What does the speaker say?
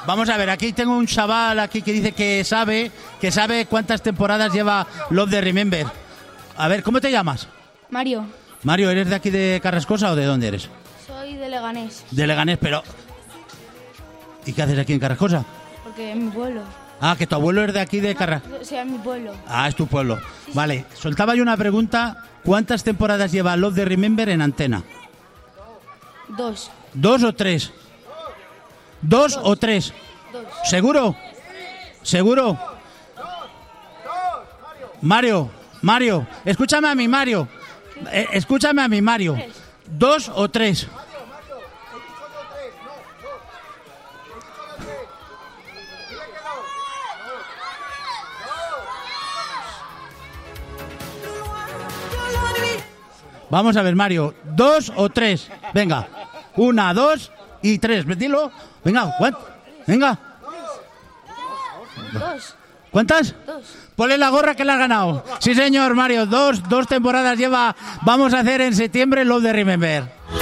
Vamos a ver, aquí tengo un chaval aquí que dice que sabe cuántas temporadas lleva Love the Remember. A ver, ¿cómo te llamas? Mario. Mario, ¿eres de aquí de Carrascosa o de dónde eres? Soy de Leganés. De Leganés, pero... ¿Y qué haces aquí en Carrascosa? Porque es mi pueblo. Ah, que tu abuelo es de aquí de Carrascosa. O sea, es mi pueblo. Ah, es tu pueblo. Vale, soltaba yo una pregunta. ¿Cuántas temporadas lleva Love the Remember en antena? 2. ¿2 o 3? ¿2 o 3? 2. ¿Seguro? ¿Seguro? Mario, escúchame a mí, Mario. Escúchame a mí, Mario. 2 o 3. Vamos a ver, Mario. 2 o 3. Venga. 1, 2 y 3. Dilo. Venga, venga. 2. ¿Cuántas? 2. Ponle la gorra que la has ganado. Sí, señor, Mario. Dos temporadas lleva. Vamos a hacer en septiembre Love the Remember.